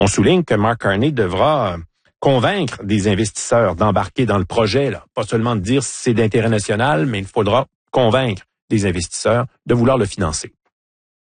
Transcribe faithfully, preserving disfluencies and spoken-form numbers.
On souligne que Mark Carney devra convaincre des investisseurs d'embarquer dans le projet, là. Pas seulement de dire si c'est d'intérêt national, mais il faudra convaincre des investisseurs de vouloir le financer.